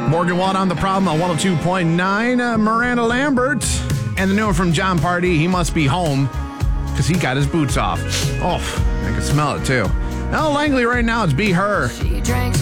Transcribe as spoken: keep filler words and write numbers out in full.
Morgan Watt on The Problem on one oh two point nine. Uh, Miranda Lambert. And the new one from John Party, He Must Be Home, because he got his boots off. Oh, I can smell it too. Now Langley right now, it's Be Her. She drinks